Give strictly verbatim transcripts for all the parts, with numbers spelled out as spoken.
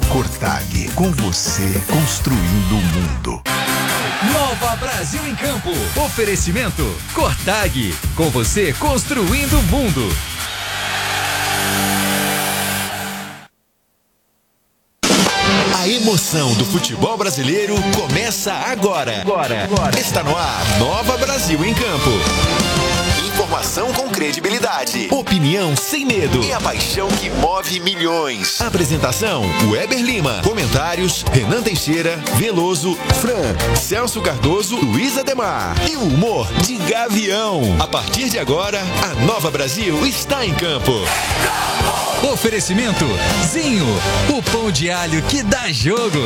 Cortag, com você construindo o mundo. Nova Brasil em Campo. Oferecimento Cortag, com você construindo o mundo. A emoção do futebol brasileiro começa agora. Agora. agora. Está no ar, Nova Brasil em Campo. Informação com credibilidade, opinião sem medo e a paixão que move milhões. Apresentação, Weber Lima. Comentários, Renan Teixeira, Veloso, Fran, Celso Cardoso, Luiz Ademar. E o humor de Gavião. A partir de agora, a Nova Brasil está em campo. Oferecimento Zinho, o pão de alho que dá jogo.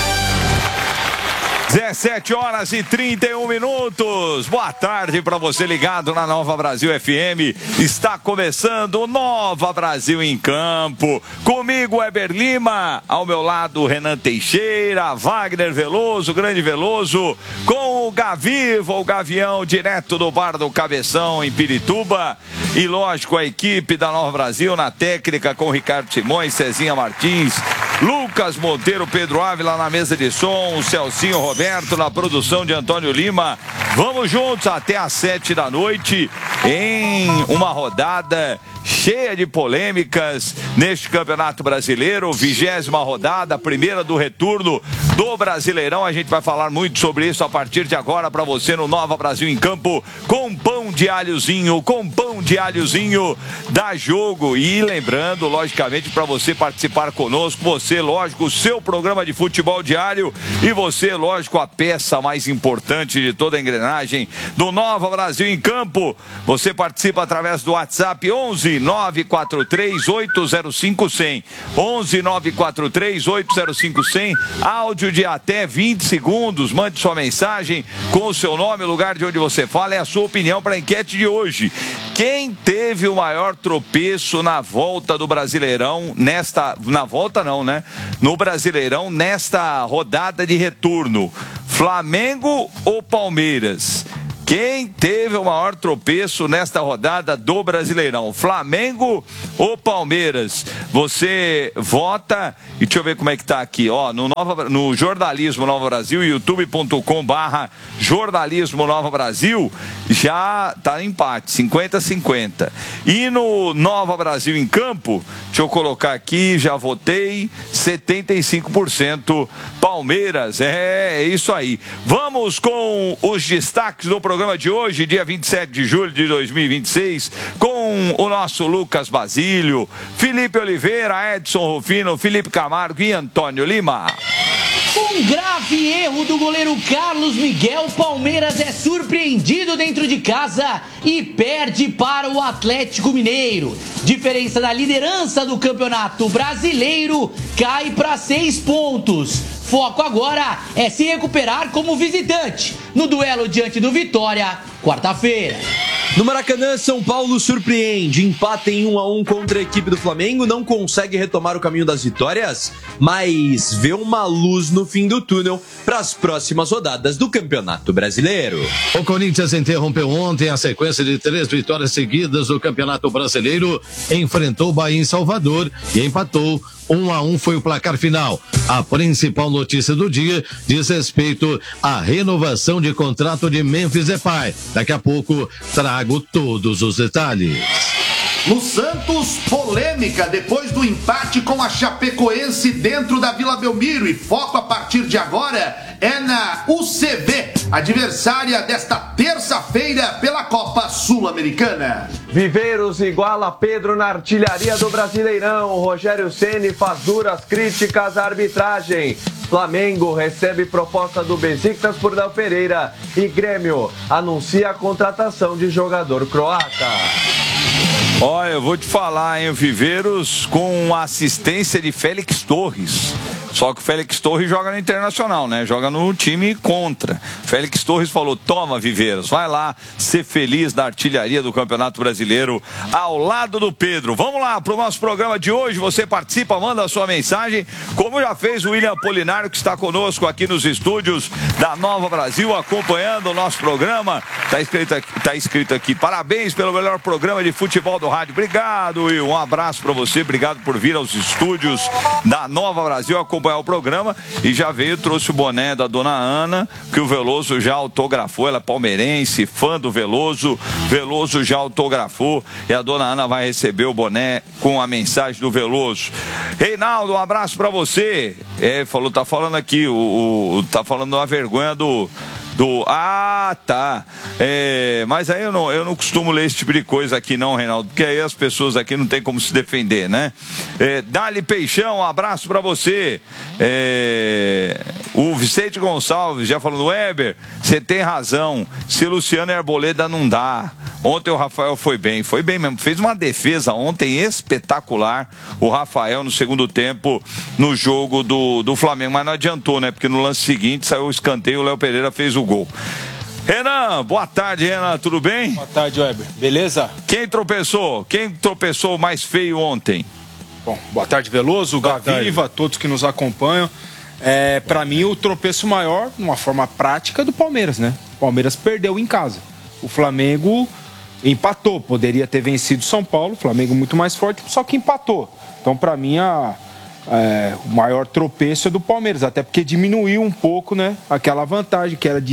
dezessete horas e trinta e um minutos. Boa tarde para você ligado na Nova Brasil F M. Está começando Nova Brasil em Campo. Comigo, Weber Lima. Ao meu lado, Renan Teixeira, Wagner Veloso, grande Veloso. Com o Gaviva, o Gavião, direto do Bar do Cabeção, em Pirituba. E, lógico, a equipe da Nova Brasil na técnica com Ricardo Simões, Cezinha Martins, Lucas Monteiro, Pedro Ávila na mesa de som, o Celcinho Roberto na produção de Antônio Lima. Vamos juntos até às sete da noite em uma rodada cheia de polêmicas neste Campeonato Brasileiro, vigésima rodada, primeira do retorno do Brasileirão. A gente vai falar muito sobre isso a partir de agora para você no Nova Brasil em Campo, com pão de alhozinho, com pão de alhozinho da jogo. E lembrando, logicamente, para você participar conosco, você, lógico, o seu programa de futebol diário e você, lógico, a peça mais importante de toda a engrenagem do Nova Brasil em Campo. Você participa através do WhatsApp onze nove quatro três oito zero cinco zero zero. onze nove quatro três oito zero cinco zero zero. Áudio de até vinte segundos. Mande sua mensagem com o seu nome, o lugar de onde você fala e a sua opinião para a enquete de hoje. Quem teve o maior tropeço na volta do Brasileirão nesta... Na volta não, né? No Brasileirão nesta rodada de retorno? Flamengo ou Palmeiras? Quem teve o maior tropeço nesta rodada do Brasileirão? Flamengo ou Palmeiras? Você vota e deixa eu ver como é que tá aqui, ó, no, Nova, no Jornalismo Nova Brasil, youtube ponto com barra Jornalismo Nova Brasil, já tá empate, cinquenta a cinquenta. E no Nova Brasil em Campo, deixa eu colocar aqui, já votei, setenta e cinco por cento Palmeiras, é, é isso aí. Vamos com os destaques do programa programa de hoje, dia vinte e sete de julho de dois mil e vinte e seis, com o nosso Lucas Basílio, Felipe Oliveira, Edson Rufino, Felipe Camargo e Antônio Lima. Um grave erro do goleiro Carlos Miguel. Palmeiras é surpreendido dentro de casa e perde para o Atlético Mineiro. Diferença da liderança do Campeonato Brasileiro cai para seis pontos. Foco agora é se recuperar como visitante no duelo diante do Vitória, quarta-feira. No Maracanã, São Paulo surpreende, empata em um a um contra a equipe do Flamengo, não consegue retomar o caminho das vitórias, mas vê uma luz no fim do túnel para as próximas rodadas do Campeonato Brasileiro. O Corinthians interrompeu ontem a sequência de três vitórias seguidas do Campeonato Brasileiro, enfrentou o Bahia em Salvador e empatou. Um a um foi o placar final. A principal notícia do dia diz respeito à renovação de contrato de Memphis Depay. Daqui a pouco trago todos os detalhes. No Santos, polêmica depois do empate com a Chapecoense dentro da Vila Belmiro. E foco a partir de agora é na U C B, adversária desta terça-feira pela Copa Sul-Americana. Viveiros iguala Pedro na artilharia do Brasileirão. Rogério Ceni faz duras críticas à arbitragem. Flamengo recebe proposta do Besiktas por Léo Pereira. E Grêmio anuncia a contratação de jogador croata. Olha, eu vou te falar, hein, o Viveiros com assistência de Félix Torres. Só que o Félix Torres joga no Internacional, né? Joga no time contra. Félix Torres falou, toma, Viveiros, vai lá ser feliz na artilharia do Campeonato Brasileiro ao lado do Pedro. Vamos lá para o nosso programa de hoje. Você participa, manda a sua mensagem, como já fez o William Polinário, que está conosco aqui nos estúdios da Nova Brasil, acompanhando o nosso programa. Está escrito aqui, tá escrito aqui, parabéns pelo melhor programa de futebol do do rádio. Obrigado, Will. Um abraço pra você. Obrigado por vir aos estúdios da Nova Brasil acompanhar o programa. E já veio, trouxe o boné da dona Ana, que o Veloso já autografou. Ela é palmeirense, fã do Veloso. Veloso já autografou. E a dona Ana vai receber o boné com a mensagem do Veloso. Reinaldo, um abraço pra você. É, falou, tá falando aqui, o, o tá falando uma vergonha do... Do... Ah, tá. É, mas aí eu não, eu não costumo ler esse tipo de coisa aqui não, Reinaldo, porque aí as pessoas aqui não tem como se defender, né? É, Dali Peixão, um abraço pra você. É, o Vicente Gonçalves já falando, Weber, você tem razão, se Luciano e Arboleda não dá. Ontem o Rafael foi bem, foi bem mesmo, fez uma defesa ontem espetacular, o Rafael no segundo tempo no jogo do, do Flamengo, mas não adiantou, né? Porque no lance seguinte saiu o escanteio, o Léo Pereira fez o gol. Renan, boa tarde, Renan, tudo bem? Boa tarde, Weber, beleza? Quem tropeçou? Quem tropeçou mais feio ontem? Bom, boa tarde, Veloso, boa Gaviva, tarde. Todos que nos acompanham. É, para mim, o tropeço maior, numa forma prática, é do Palmeiras, né? O Palmeiras perdeu em casa. O Flamengo empatou, poderia ter vencido São Paulo, Flamengo muito mais forte, só que empatou. Então, para mim, a, é, o maior tropeço é do Palmeiras, até porque diminuiu um pouco, né? Aquela vantagem que era de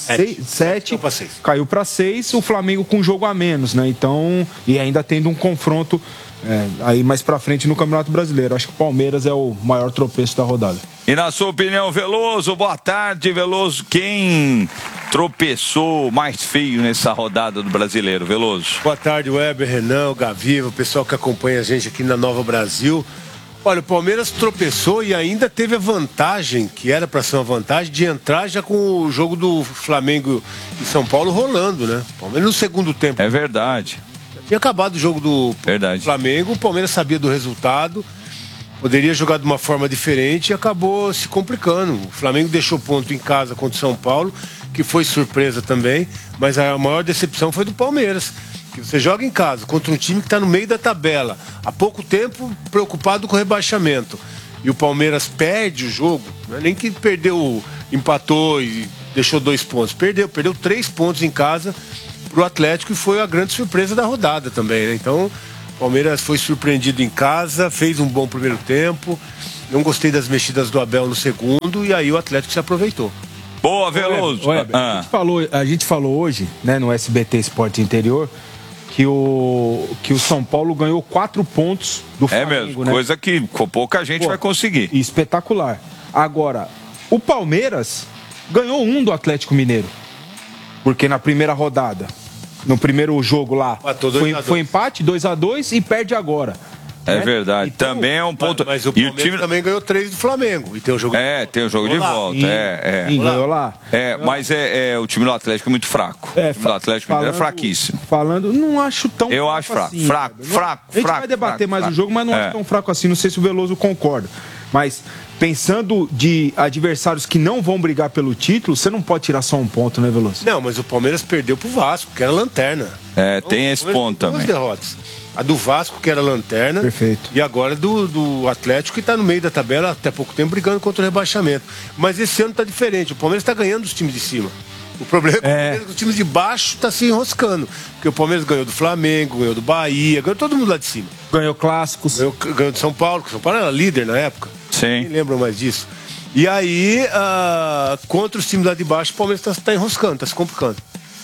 sete, caiu para seis, o Flamengo com um jogo a menos, né? Então, e ainda tendo um confronto é, aí mais para frente no Campeonato Brasileiro. Acho que o Palmeiras é o maior tropeço da rodada. E na sua opinião, Veloso, boa tarde, Veloso, quem tropeçou mais feio nessa rodada do Brasileiro, Veloso? Boa tarde, Weber, Renan, Gaviva, o pessoal que acompanha a gente aqui na Nova Brasil. Olha, o Palmeiras tropeçou e ainda teve a vantagem, que era para ser uma vantagem, de entrar já com o jogo do Flamengo e São Paulo rolando, né? O Palmeiras no segundo tempo. É verdade. Tinha acabado o jogo do verdade. Flamengo, o Palmeiras sabia do resultado, poderia jogar de uma forma diferente e acabou se complicando. O Flamengo deixou ponto em casa contra o São Paulo, que foi surpresa também, mas a maior decepção foi do Palmeiras. Que você joga em casa contra um time que está no meio da tabela, há pouco tempo preocupado com o rebaixamento. E o Palmeiras perde o jogo, não é nem que perdeu, empatou e deixou dois pontos. Perdeu, perdeu três pontos em casa para o Atlético e foi a grande surpresa da rodada também, né? Então, o Palmeiras foi surpreendido em casa, fez um bom primeiro tempo. Não gostei das mexidas do Abel no segundo e aí o Atlético se aproveitou. Boa, Veloso. Ué, ué, ah. a, gente falou, a gente falou hoje, né, no S B T Esporte Interior, que o, que o São Paulo ganhou quatro pontos do Flamengo. É mesmo, né? Coisa que pouca gente Pô, vai conseguir. Espetacular. Agora, o Palmeiras ganhou um do Atlético Mineiro. Porque na primeira rodada, no primeiro jogo lá, foi, foi empate, dois a dois e perde agora. É né? verdade, então, também é um ponto. Mas, mas o Palmeiras e o time também ganhou três do Flamengo. E tem o jogo É, de tem o jogo de volta. E, é, é. E ganhou lá. É, mas é, é, o time do Atlético é muito fraco. É, o time do Atlético falando, é fraquíssimo. Falando, não acho tão Eu fraco acho fraco, assim, fraco, não, fraco, A gente fraco, vai debater fraco, mais fraco. o jogo, mas não é. acho tão fraco assim. Não sei se o Veloso concorda. Mas pensando de adversários que não vão brigar pelo título, você não pode tirar só um ponto, né, Veloso? Não, mas o Palmeiras perdeu pro Vasco, que era lanterna. É, tem esse ponto também. Duas derrotas. A do Vasco, que era lanterna. Perfeito. E agora do, do Atlético, que está no meio da tabela até pouco tempo brigando contra o rebaixamento. Mas esse ano está diferente. O Palmeiras está ganhando os times de cima. O problema é, é que os times de baixo estão tá se enroscando. Porque o Palmeiras ganhou do Flamengo, ganhou do Bahia, ganhou todo mundo lá de cima. Ganhou clássicos. Ganhou, ganhou do São Paulo, que o São Paulo era líder na época. Sim. Nem lembram mais disso. E aí, uh, contra os times lá de baixo, o Palmeiras está tá enroscando, está se complicando.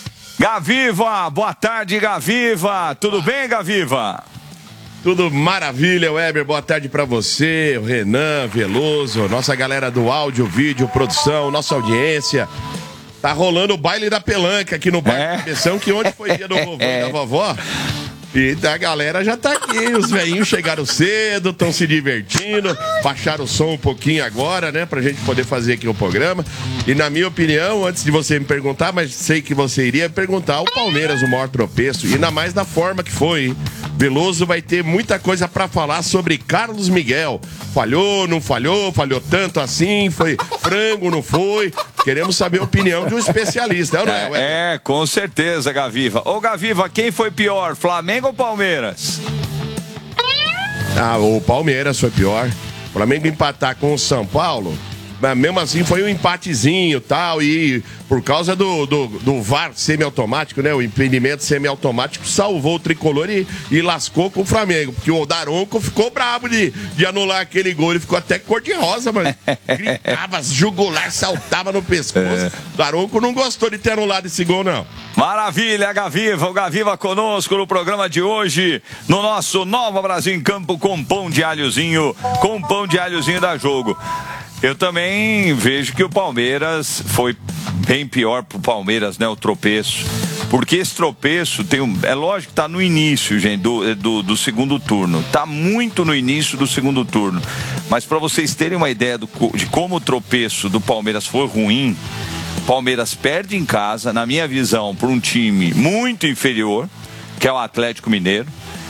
Gaviva, boa tarde, Gaviva. Tudo bem, Gaviva? Tudo maravilha, Weber. Boa tarde pra você, o Renan, Veloso, nossa galera do áudio, vídeo, produção, nossa audiência. Tá rolando o baile da pelanca aqui no bairro é. da Cabeção, que ontem foi dia do vovô e da vovó. E a galera já tá aqui, os velhinhos chegaram cedo, estão se divertindo, baixaram o som um pouquinho agora, né, pra gente poder fazer aqui o programa. E na minha opinião, antes de você me perguntar, mas sei que você iria perguntar, o Palmeiras, o maior tropeço, e ainda mais da forma que foi, hein? Veloso vai ter muita coisa pra falar sobre Carlos Miguel. Falhou, não falhou, falhou tanto assim, foi frango, não foi? Queremos saber a opinião de um especialista, é ou não é? É, é, com certeza, Gaviva. Ô, Gaviva, quem foi pior, Flamengo ou Palmeiras? Ah, o Palmeiras foi pior. O Flamengo empatar com o São Paulo mesmo assim foi um empatezinho e tal, e por causa do, do, do V A R semiautomático, né, o impedimento semiautomático salvou o tricolor e, e lascou com o Flamengo, porque o Daronco ficou bravo de, de anular aquele gol, ele ficou até cor-de-rosa, mas gritava, jugular, saltava no pescoço. É. O Daronco não gostou de ter anulado esse gol, não. Maravilha, Gaviva, o Gaviva conosco no programa de hoje, no nosso Nova Brasil em Campo, com pão de alhozinho, com pão de alhozinho da Jogo. Eu também vejo que o Palmeiras foi bem pior pro Palmeiras, né, o tropeço. Porque esse tropeço tem um, é lógico que tá no início, gente, do, do, do segundo turno. Tá muito no início do segundo turno. Mas para vocês terem uma ideia do, de como o tropeço do Palmeiras foi ruim, o Palmeiras perde em casa, na minha visão, por um time muito inferior, que é o Atlético Mineiro.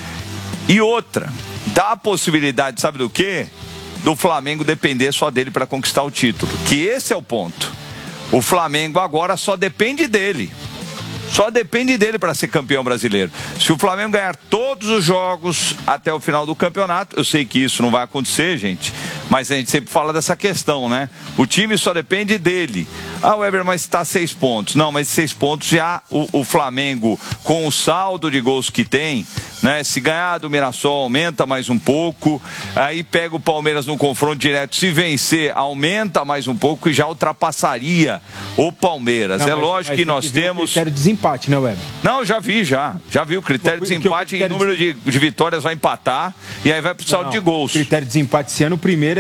E outra, dá a possibilidade, sabe do quê? Do Flamengo depender só dele para conquistar o título. Que esse é o ponto. O Flamengo agora só depende dele. Só depende dele para ser campeão brasileiro. Se o Flamengo ganhar todos os jogos até o final do campeonato, eu sei que isso não vai acontecer, gente, mas a gente sempre fala dessa questão, né? O time só depende dele. Ah, Weber, mas está seis pontos. Não, mas seis pontos já o, o Flamengo, com o saldo de gols que tem, né? Se ganhar do Mirassol, aumenta mais um pouco. Aí pega o Palmeiras no confronto direto. Se vencer, aumenta mais um pouco e já ultrapassaria o Palmeiras. Não, é mas, lógico mas que nós que temos... critério de desempate, né, Weber? Não, já vi, já. Já vi o critério de desempate em número de, de vitórias vai empatar e aí vai pro saldo não, de gols. O critério de desempate esse ano, o primeiro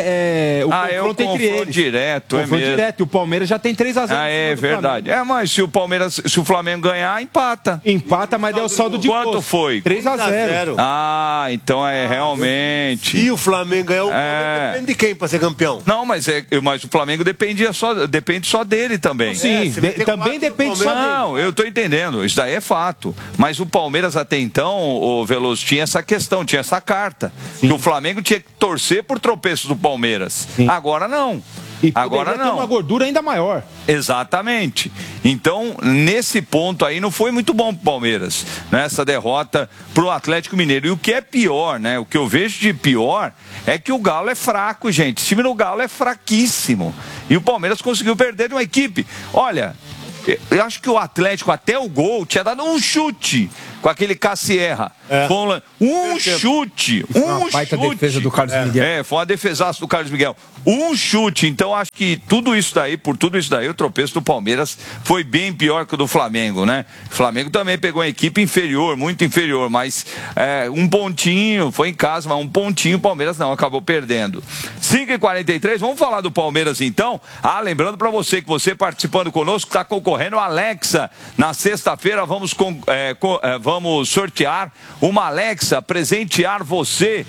é, é o ah, confronto é o entre confronto eles. direto, o é confronto mesmo. direto. E o Palmeiras já tem três a zero. Ah, é verdade. É, mas se o Palmeiras, se o Flamengo ganhar, empata. Empata, mas deu o saldo de Quanto gols. foi? três a zero. Ah, então é realmente. E o Flamengo ganhou, é... depende de quem para ser campeão? Não, mas, é, mas o Flamengo dependia só, depende só dele também. Sim, é, de, também depende só dele. Não, eu tô entendendo, isso daí é fato. Mas o Palmeiras até então, o Veloso, tinha essa questão, tinha essa carta. Sim. Que o Flamengo tinha que torcer por tropeço do Palmeiras. Sim. Agora não. E agora não. Ter uma gordura ainda maior. Exatamente. Então, nesse ponto aí, não foi muito bom pro Palmeiras, né? Essa derrota pro Atlético Mineiro. E o que é pior, né? O que eu vejo de pior é que o Galo é fraco, gente. O time do Galo é fraquíssimo. E o Palmeiras conseguiu perder de uma equipe. Olha, eu acho que o Atlético, até o gol, tinha dado um chute com aquele Cassierra. É. Um chute. Um uma baita chute. defesa do Carlos Miguel. É, foi uma defesaça do Carlos Miguel. Um chute. Então, acho que tudo isso daí, por tudo isso daí, o tropeço do Palmeiras foi bem pior que o do Flamengo, né? O Flamengo também pegou uma equipe inferior, muito inferior, mas é, um pontinho, foi em casa, mas um pontinho o Palmeiras não, acabou perdendo. cinco e quarenta e três, vamos falar do Palmeiras então. Ah, lembrando pra você que você participando conosco, tá concorrendo a Alexa. Na sexta-feira vamos, com, é, com, é, vamos sortear uma Alexa, presentear você,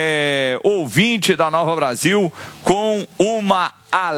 é, ouvinte da Nova Brasil, com uma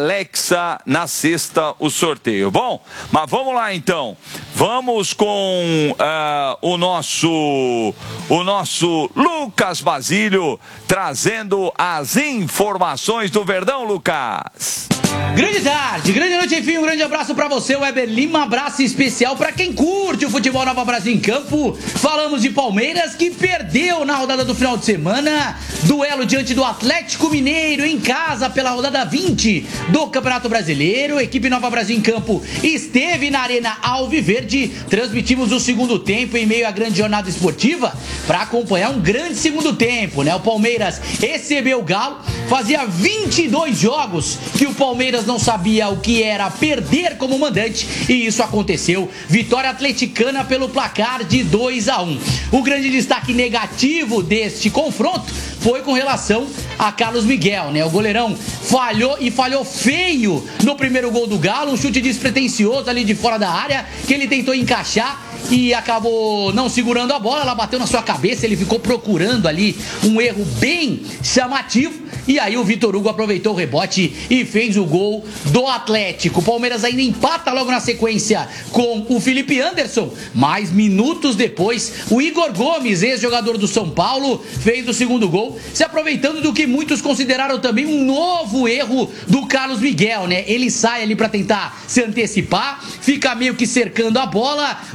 Alexa na sexta, o sorteio. Bom, mas vamos lá então. Vamos com uh, o nosso o nosso Lucas Basílio trazendo as informações do Verdão, Lucas. Grande tarde, grande noite, enfim, um grande abraço pra você, Weber Lima, abraço especial pra quem curte o futebol Nova Brasil em Campo. Falamos de Palmeiras, que perdeu na rodada do final de semana, duelo diante do Atlético Mineiro em casa pela rodada vinte do Campeonato Brasileiro. Equipe Nova Brasil em Campo esteve na Arena Alviverde, transmitimos o segundo tempo em meio à grande jornada esportiva pra acompanhar um grande segundo tempo, né? O Palmeiras recebeu o Galo, fazia vinte e dois jogos que o Palmeiras Palmeiras não sabia o que era perder como mandante e isso aconteceu. Vitória atleticana pelo placar de dois a um. O grande destaque negativo deste confronto foi com relação a Carlos Miguel, né? O goleirão falhou e falhou feio no primeiro gol do Galo, um chute despretensioso ali de fora da área que ele tentou encaixar e acabou não segurando a bola, ela bateu na sua cabeça, ele ficou procurando ali um erro bem chamativo e aí o Vitor Hugo aproveitou o rebote e fez o gol do Atlético. O Palmeiras ainda empata logo na sequência com o Felipe Anderson, mas minutos depois o Igor Gomes, ex-jogador do São Paulo, fez o segundo gol, se aproveitando do que muitos consideraram também um novo erro do Carlos Miguel, né? Ele sai ali para tentar se antecipar, fica meio que cercando a bola, o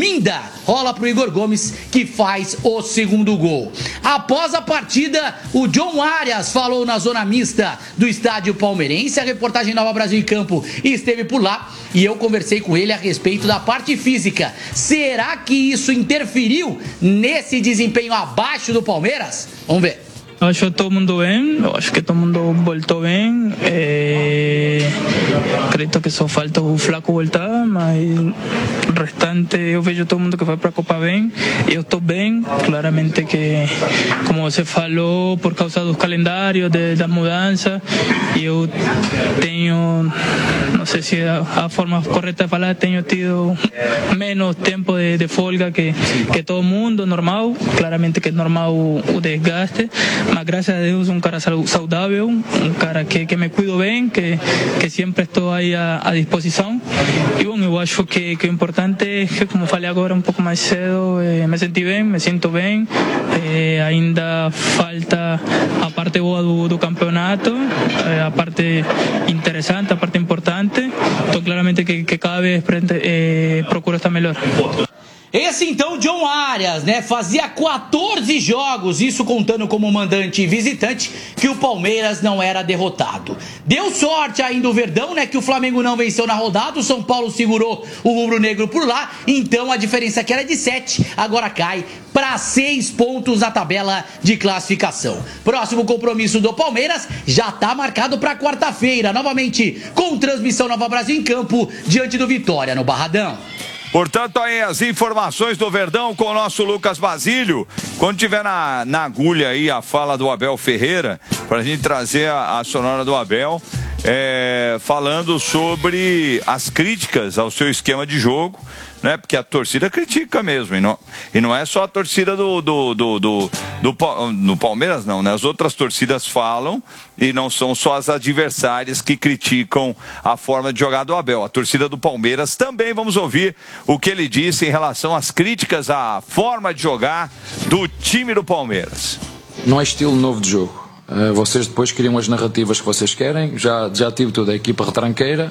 linda, rola pro Igor Gomes, que faz o segundo gol. Após a partida, o John Arias falou na zona mista do estádio palmeirense. A reportagem Nova Brasil em Campo esteve por lá e eu conversei com ele a respeito da parte física. Será que isso interferiu nesse desempenho abaixo do Palmeiras? Vamos ver. Eu acho que todo mundo bem, eu acho que todo mundo voltou bem. É... Acredito que só falta o Flaco voltar, mas o restante eu vejo todo mundo que vai para a Copa bem. Eu estou bem, claramente que, como você falou, por causa dos calendários, de, das mudanças, eu tenho, não sei se a, a forma correta de falar, tenho tido menos tempo de, de folga que, que todo mundo, normal, claramente que é normal o, o desgaste. Mas graças a Deus um cara saudável, um cara que, que me cuido bem, que, que sempre estou aí à, à disposição. E bom, eu acho que, que o importante é que, como falei agora um pouco mais cedo, eh, me senti bem, me sinto bem. Eh, ainda falta a parte boa do, do campeonato, eh, a parte interessante, a parte importante. Então claramente que, que cada vez eh, procuro estar melhor. Esse então, John Arias, né? Fazia quatorze jogos, isso contando como mandante e visitante, que o Palmeiras não era derrotado. Deu sorte ainda o Verdão, né? Que o Flamengo não venceu na rodada, o São Paulo segurou o rubro-negro por lá, então a diferença que era de sete, agora cai para seis pontos na tabela de classificação. Próximo compromisso do Palmeiras já está marcado para quarta-feira, novamente com transmissão Nova Brasil em Campo, diante do Vitória no Barradão. Portanto, aí as informações do Verdão com o nosso Lucas Basílio. Quando tiver na, na agulha aí a fala do Abel Ferreira, para a gente trazer a, a sonora do Abel, é, falando sobre as críticas ao seu esquema de jogo, né? Porque a torcida critica mesmo, e não, e não é só a torcida do, do, do, do, do, do Palmeiras, não, né? As outras torcidas falam e não são só as adversárias que criticam a forma de jogar do Abel. A torcida do Palmeiras também, vamos ouvir o que ele disse em relação às críticas à forma de jogar do time do Palmeiras. Não é estilo novo de jogo. Uh, vocês depois criam as narrativas que vocês querem. Já, já tive toda a equipa retranqueira.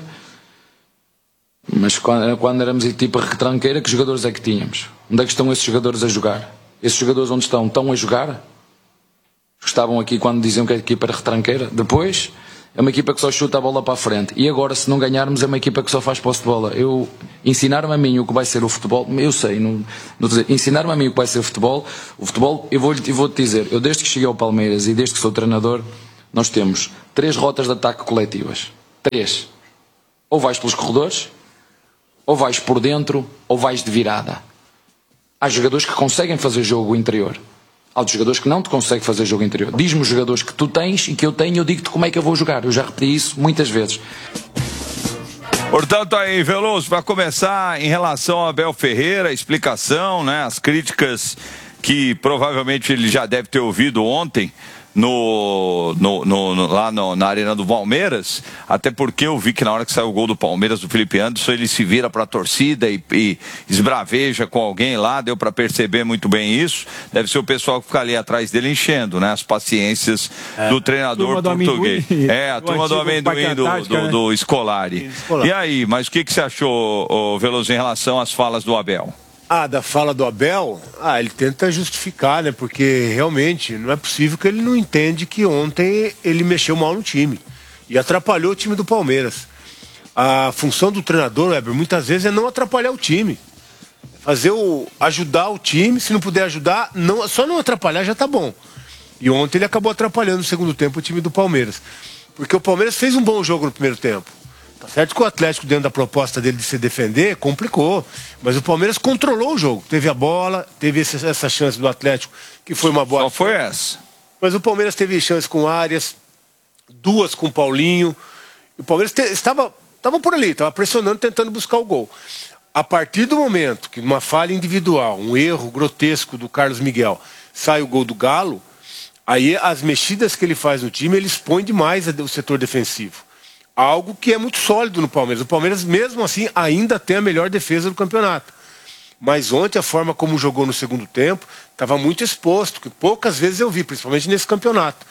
Mas quando, quando éramos equipa retranqueira, que jogadores é que tínhamos? Onde é que estão esses jogadores a jogar? Esses jogadores onde estão? Estão a jogar? Estavam aqui quando diziam que a equipa era retranqueira? Depois, é uma equipa que só chuta a bola para a frente. E agora, se não ganharmos, é uma equipa que só faz posse de bola. Eu, ensinaram-me a mim o que vai ser o futebol, eu sei, não, não dizer, ensinaram-me a mim o que vai ser o futebol. O futebol, eu vou-te vou dizer, eu desde que cheguei ao Palmeiras e desde que sou treinador, nós temos três rotas de ataque coletivas. Três. Ou vais pelos corredores, ou vais por dentro, ou vais de virada. Há jogadores que conseguem fazer jogo interior. Há outros jogadores que não te conseguem fazer jogo interior. Diz-me os jogadores que tu tens e que eu tenho, eu digo-te como é que eu vou jogar. Eu já repeti isso muitas vezes. Portanto, aí, Veloso, para começar, em relação ao Abel Ferreira, a explicação, né, as críticas que provavelmente ele já deve ter ouvido ontem, No, no, no, no, lá no, na arena do Palmeiras, até porque eu vi que na hora que saiu o gol do Palmeiras do Felipe Anderson, ele se vira para a torcida e, e esbraveja com alguém lá, deu para perceber muito bem isso. Deve ser o pessoal que fica ali atrás dele enchendo, né, as paciências é, do treinador português. Do é, a turma do amendoim do, do, do, do Scolari. E aí, mas o que, que você achou, ô, Veloso, em relação às falas do Abel? Ah, da fala do Abel, ah, ele tenta justificar, né? Porque realmente não é possível que ele não entende que ontem ele mexeu mal no time e atrapalhou o time do Palmeiras. A função do treinador, Weber, muitas vezes é não atrapalhar o time, fazer o ajudar o time. Se não puder ajudar, não, só não atrapalhar já tá bom. E ontem ele acabou atrapalhando no segundo tempo o time do Palmeiras, porque o Palmeiras fez um bom jogo no primeiro tempo. Tá certo que o Atlético, dentro da proposta dele de se defender, complicou. Mas o Palmeiras controlou o jogo. Teve a bola, teve esse, essa chance do Atlético, que foi uma boa... Só foi essa. Mas o Palmeiras teve chance com Arias, duas com o Paulinho. E o Palmeiras te, estava, estava por ali, estava pressionando, tentando buscar o gol. A partir do momento que, numa falha individual, um erro grotesco do Carlos Miguel, sai o gol do Galo, aí as mexidas que ele faz no time, ele expõe demais o setor defensivo. Algo que é muito sólido no Palmeiras. O Palmeiras, mesmo assim, ainda tem a melhor defesa do campeonato. Mas ontem, a forma como jogou no segundo tempo, estava muito exposto, que poucas vezes eu vi, principalmente nesse campeonato.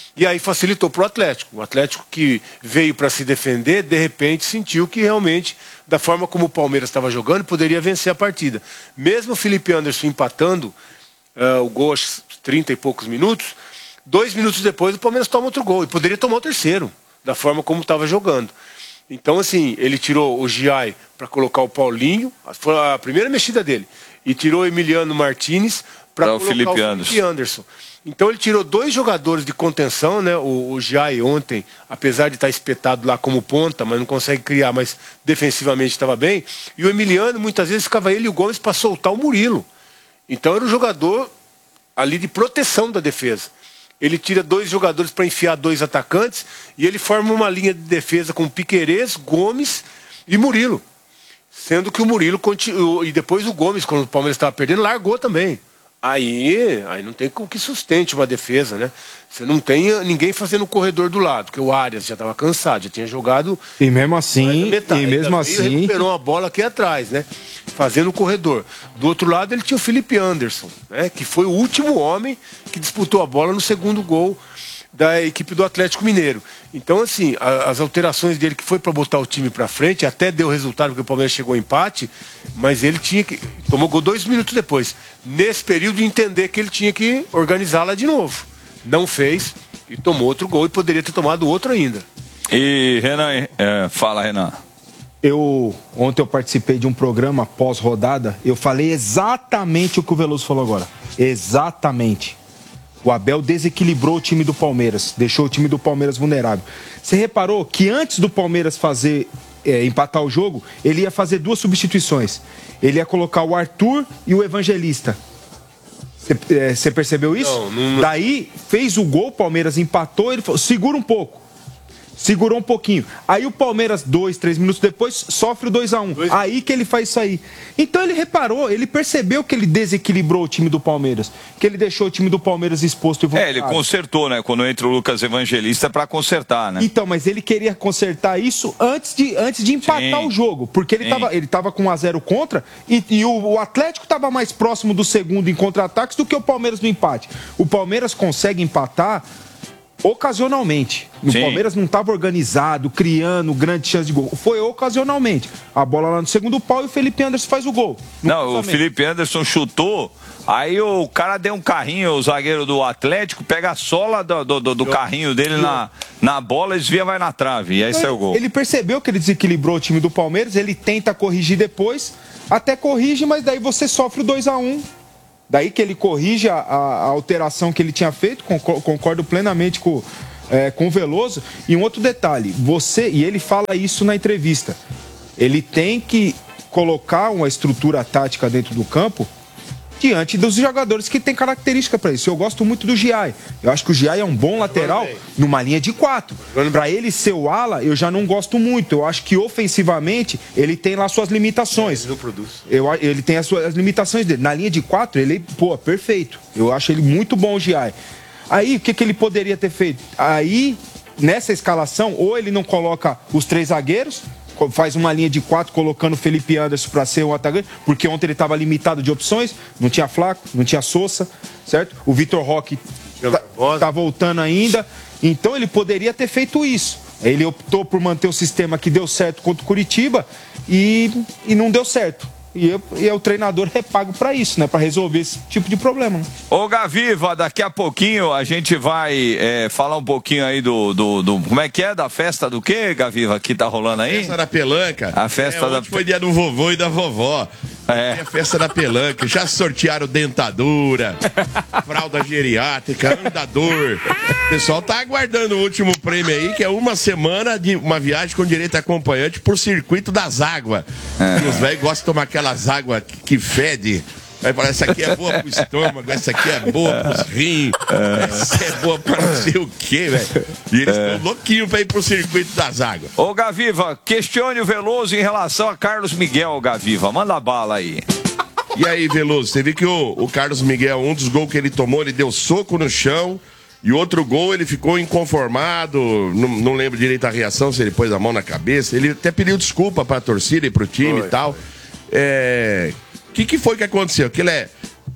E aí facilitou para o Atlético. O Atlético que veio para se defender, de repente sentiu que realmente, da forma como o Palmeiras estava jogando, poderia vencer a partida. Mesmo o Felipe Anderson empatando uh, o gol aos trinta e poucos minutos, dois minutos depois o Palmeiras toma outro gol. E poderia tomar o terceiro, da forma como estava jogando. Então, assim, ele tirou o Giai para colocar o Paulinho, foi a primeira mexida dele, e tirou o Emiliano Martinez para colocar o Felipe, o Anderson. Felipe Anderson. Então ele tirou dois jogadores de contenção, né? O, o Giai ontem, apesar de estar espetado lá como ponta, mas não consegue criar, mas defensivamente estava bem. E o Emiliano, muitas vezes, ficava ele e o Gomes para soltar o Murilo. Então era um jogador ali de proteção da defesa. Ele tira dois jogadores para enfiar dois atacantes e ele forma uma linha de defesa com Piquerez, Gomes e Murilo. Sendo que o Murilo continuou, e depois o Gomes, quando o Palmeiras estava perdendo, largou também. Aí, aí não tem com que sustente uma defesa, né? Você não tem ninguém fazendo o corredor do lado, porque o Arias já estava cansado, já tinha jogado. E mesmo assim, metade, e mesmo assim, recuperou a bola aqui atrás, né? Fazendo o corredor. Do outro lado, ele tinha o Felipe Anderson, né? Que foi o último homem que disputou a bola no segundo gol da equipe do Atlético Mineiro. Então, assim, a, as alterações dele, que foi para botar o time para frente, até deu resultado porque o Palmeiras chegou ao empate, mas ele tinha que tomou gol dois minutos depois. Nesse período, de entender que ele tinha que organizá-la de novo. Não fez e tomou outro gol e poderia ter tomado outro ainda. E Renan, é, fala, Renan. Eu, ontem eu participei de um programa pós-rodada, eu falei exatamente o que o Veloso falou agora. Exatamente. O Abel desequilibrou o time do Palmeiras, deixou o time do Palmeiras vulnerável. Você reparou que antes do Palmeiras fazer é, empatar o jogo, ele ia fazer duas substituições. Ele ia colocar o Arthur e o Evangelista. Você é, percebeu isso? Não, não... Daí fez o gol, o Palmeiras empatou, ele falou, segura um pouco. Segurou um pouquinho. Aí o Palmeiras, dois, três minutos depois, sofre o dois a um. Dois... Aí que ele faz isso aí. Então ele reparou, ele percebeu que ele desequilibrou o time do Palmeiras. Que ele deixou o time do Palmeiras exposto e voltado. É, ele consertou, né? Quando entra o Lucas Evangelista para consertar, né? Então, mas ele queria consertar isso antes de, antes de empatar Sim. o jogo. Porque ele estava ele tava com um a zero contra e, e o, o Atlético estava mais próximo do segundo em contra-ataques do que o Palmeiras no empate. O Palmeiras consegue empatar ocasionalmente. O Sim. Palmeiras não estava organizado, criando grande chance de gol. Foi ocasionalmente. A bola lá no segundo pau e o Felipe Anderson faz o gol. Não, cruzamento. O Felipe Anderson chutou, aí o cara deu um carrinho, o zagueiro do Atlético, pega a sola do, do, do, do carrinho dele na, na bola, desvia, vai na trave. E aí então, saiu o gol. Ele percebeu que ele desequilibrou o time do Palmeiras, ele tenta corrigir depois, até corrige, mas daí você sofre o dois a um. Daí que ele corrige a, a, a alteração que ele tinha feito, concordo plenamente com, é, com o Veloso. E um outro detalhe, você, e ele fala isso na entrevista, ele tem que colocar uma estrutura tática dentro do campo diante dos jogadores que têm característica para isso. Eu gosto muito do Giai. Eu acho que o Giai é um bom lateral numa linha de quatro. Para ele ser o ala, eu já não gosto muito. Eu acho que ofensivamente ele tem lá suas limitações. Ele não produz. Eu, ele tem as suas limitações dele. Na linha de quatro, ele, pô, perfeito. Eu acho ele muito bom, o Giai. Aí, o que, que ele poderia ter feito? Aí, nessa escalação, ou ele não coloca os três zagueiros, faz uma linha de quatro colocando o Felipe Anderson para ser um atacante, porque ontem ele estava limitado de opções, não tinha Flaco, não tinha Sousa, certo? O Vitor Roque tá, tá voltando ainda, então ele poderia ter feito isso. Ele optou por manter o sistema que deu certo contra o Curitiba e, e não deu certo. E, eu, e o treinador é pago para isso, né? Para resolver esse tipo de problema. Né? Ô Gaviva, daqui a pouquinho a gente vai é, falar um pouquinho aí do, do, do... Como é que é? Da festa do quê, Gaviva, que tá rolando aí? Festa da Pelanca. A festa é, da... foi dia do vovô e da vovó. É. A festa da Pelanca. Já sortearam dentadura, fralda geriátrica, andador. O pessoal tá aguardando o último prêmio aí, que é uma semana de uma viagem com direito a acompanhante por circuito das águas. É. Os velhos gostam de tomar aquelas águas que fede. Vai falar, essa aqui é boa pro estômago, essa aqui é boa pros rins, é. essa é boa pra não sei o quê, velho. E eles estão é. louquinhos pra ir pro circuito das águas. Ô, Gaviva, questione o Veloso em relação a Carlos Miguel, Gaviva. Manda bala aí. E aí, Veloso, você viu que o, o Carlos Miguel, um dos gols que ele tomou, ele deu soco no chão. E outro gol, ele ficou inconformado, não, não lembro direito a reação, se ele pôs a mão na cabeça. Ele até pediu desculpa pra torcida e pro time foi, e tal. Foi. É... O que, que foi que aconteceu? Que ele é,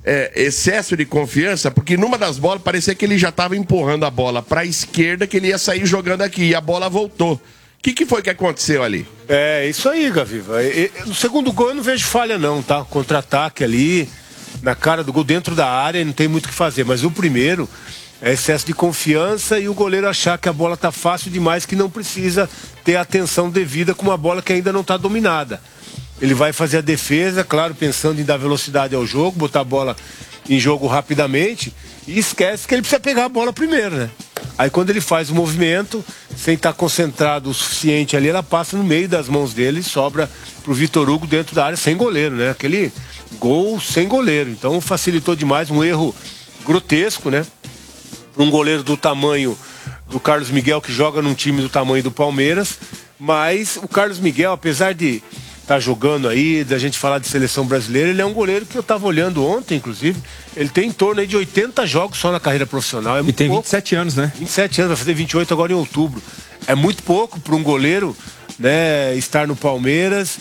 é, excesso de confiança, porque numa das bolas parecia que ele já estava empurrando a bola para a esquerda, que ele ia sair jogando aqui, e a bola voltou. O que, que foi que aconteceu ali? É, isso aí, Gaviva. E, e, no segundo gol eu não vejo falha não, tá? Contra-ataque ali, na cara do gol, dentro da área, não tem muito o que fazer. Mas o primeiro é excesso de confiança e o goleiro achar que a bola tá fácil demais, que não precisa ter atenção devida com uma bola que ainda não tá dominada. Ele vai fazer a defesa, claro, pensando em dar velocidade ao jogo, botar a bola em jogo rapidamente e esquece que ele precisa pegar a bola primeiro, né? Aí quando ele faz o movimento, sem estar concentrado o suficiente ali, ela passa no meio das mãos dele e sobra pro Vitor Hugo dentro da área sem goleiro, né? Aquele gol sem goleiro. Então facilitou demais, um erro grotesco, né? Para um goleiro do tamanho do Carlos Miguel, que joga num time do tamanho do Palmeiras. Mas o Carlos Miguel, apesar de tá jogando aí, da gente falar de seleção brasileira, ele é um goleiro que eu tava olhando ontem, inclusive, ele tem em torno aí de oitenta jogos só na carreira profissional. É muito e tem pouco. vinte e sete anos, né? vinte e sete anos, vai fazer vinte e oito agora em outubro. É muito pouco para um goleiro, né, estar no Palmeiras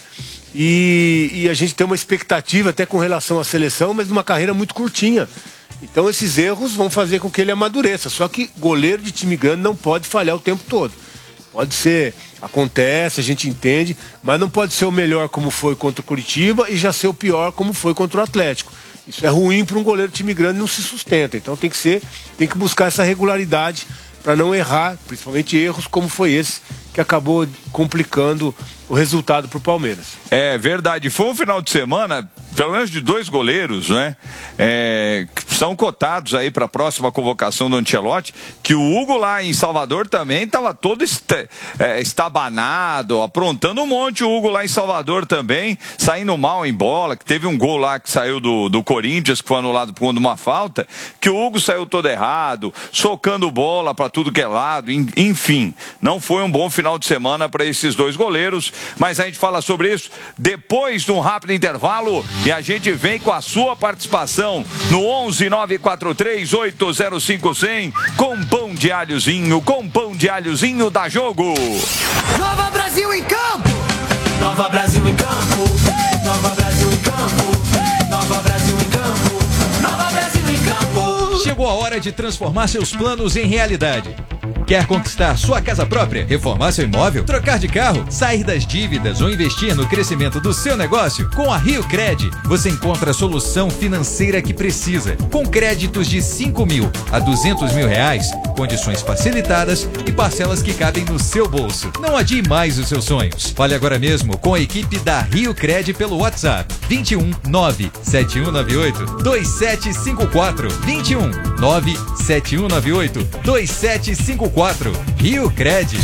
e, e a gente tem uma expectativa até com relação à seleção, mas numa carreira muito curtinha. Então esses erros vão fazer com que ele amadureça. Só que goleiro de time grande não pode falhar o tempo todo. Pode ser, acontece, a gente entende, mas não pode ser o melhor como foi contra o Curitiba e já ser o pior como foi contra o Atlético. Isso é ruim para um goleiro de time grande, não se sustenta. Então tem que ser, tem que buscar essa regularidade para não errar, principalmente erros como foi esse, que acabou complicando o resultado para o Palmeiras. É verdade, foi um final de semana, pelo menos de dois goleiros, né? É, que são cotados aí para a próxima convocação do Ancelotti, que o Hugo lá em Salvador também estava todo est é, estabanado, aprontando um monte. O Hugo lá em Salvador também, saindo mal em bola, que teve um gol lá que saiu do, do Corinthians, que foi anulado por conta de uma falta, que o Hugo saiu todo errado, socando bola para tudo que é lado, enfim, não foi um bom final de semana para esses dois goleiros, mas a gente fala sobre isso depois de um rápido intervalo e a gente vem com a sua participação no onze nove quatro três oito zero cinco zero zero com pão de alhozinho, com pão de alhozinho da Jogo. Nova Brasil em campo! Nova Brasil em campo! Nova Brasil em campo! Nova Brasil em campo! Nova Brasil em campo! Chegou a hora de transformar seus planos em realidade. Quer conquistar sua casa própria, reformar seu imóvel, trocar de carro, sair das dívidas ou investir no crescimento do seu negócio? Com a Rio Cred, você encontra a solução financeira que precisa. Com créditos de cinco mil a duzentos mil reais, condições facilitadas e parcelas que cabem no seu bolso. Não adie mais os seus sonhos. Fale agora mesmo com a equipe da Rio Cred pelo WhatsApp vinte e um nove sete um nove oito dois sete cinco quatro vinte e um nove sete um nove oito dois sete cinco quatro. Rio Cred.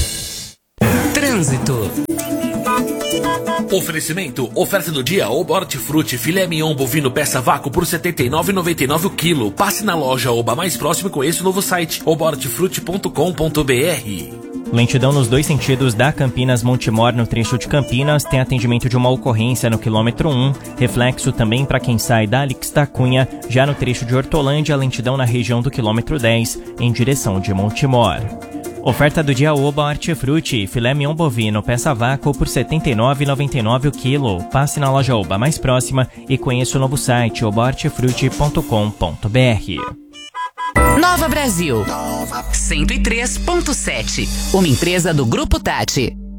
Trânsito. Oferecimento, oferta do dia, Oba Hortifruti, filé mignon bovino peça vácuo por setenta e nove reais e noventa e nove centavos o quilo. Passe na loja Oba mais próximo e conheça o novo site oba hortifruti ponto com ponto br. Lentidão nos dois sentidos da Campinas Montemor no trecho de Campinas, tem atendimento de uma ocorrência no quilômetro um, reflexo também para quem sai da Alix da Cunha, já no trecho de Hortolândia, lentidão na região do quilômetro dez, em direção de Montemor. Oferta do dia Oba Hortifruti, filé mignon bovino, peça vácuo por setenta e nove reais e noventa e nove centavos o quilo. Passe na loja Oba mais próxima e conheça o novo site oba hortifruti ponto com ponto br. Nova Brasil, cento e três ponto sete, uma empresa do Grupo Tati.